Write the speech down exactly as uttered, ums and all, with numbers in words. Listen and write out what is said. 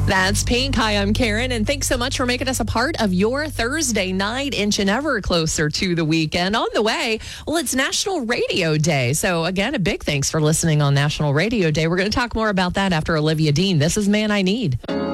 That's Pink. Hi, I'm Karen, and thanks so much for making us a part of your Thursday night, inching ever closer to the weekend. On the way, well, it's National Radio Day. So again, a big thanks for listening on National Radio Day. We're going to talk more about that after Olivia Dean. This is Man I Need.